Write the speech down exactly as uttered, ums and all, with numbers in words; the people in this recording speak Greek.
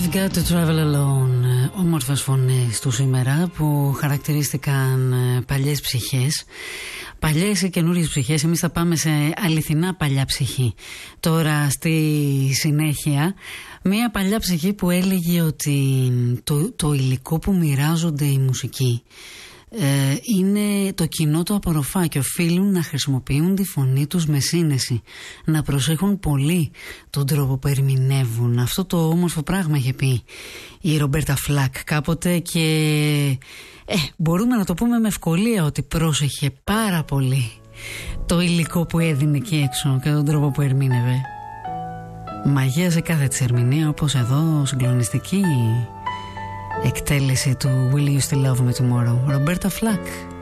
I've got to travel alone. Όμορφες φωνές του σήμερα που χαρακτηρίστηκαν παλιές ψυχές. Παλιές ή καινούριες ψυχές. Εμείς θα πάμε σε αληθινά παλιά ψυχή. Τώρα στη συνέχεια μια παλιά ψυχή που έλεγε ότι το, το υλικό που μοιράζονται οι μουσικοί Ε, είναι το κοινό το απορροφά και οφείλουν να χρησιμοποιούν τη φωνή τους με σύνεση, να προσέχουν πολύ τον τρόπο που ερμηνεύουν. Αυτό το όμορφο πράγμα είχε πει η Ρομπέρτα Φλακ κάποτε και ε, μπορούμε να το πούμε με ευκολία ότι πρόσεχε πάρα πολύ το υλικό που έδινε εκεί έξω και τον τρόπο που ερμήνευε. Μαγεία σε κάθε της ερμηνεία, όπως εδώ συγκλονιστική εκτέλεση του Will You Still Love Me Tomorrow, Ρομπέρτα Φλακ.